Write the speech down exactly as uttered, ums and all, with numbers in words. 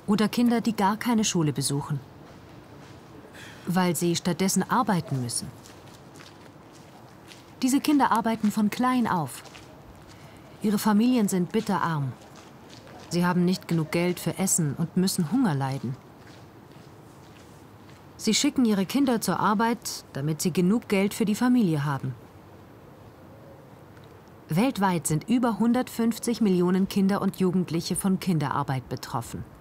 Oder Kinder, die gar keine Schule besuchen, weil sie stattdessen arbeiten müssen. Diese Kinder arbeiten von klein auf. Ihre Familien sind bitterarm. Sie haben nicht genug Geld für Essen und müssen Hunger leiden. Sie schicken ihre Kinder zur Arbeit, damit sie genug Geld für die Familie haben. Weltweit sind über hundertfünfzig Millionen Kinder und Jugendliche von Kinderarbeit betroffen.